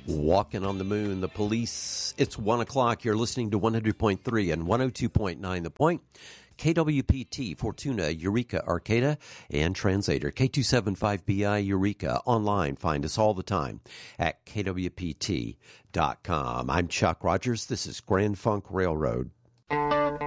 Walking on the Moon, The Police. It's 1 o'clock. You're listening to 100.3 and 102.9 The Point. KWPT, Fortuna, Eureka, Arcata, and Translator. K275BI, Eureka. Online. Find us all the time at kwpt.com. I'm Chuck Rogers. This is Grand Funk Railroad.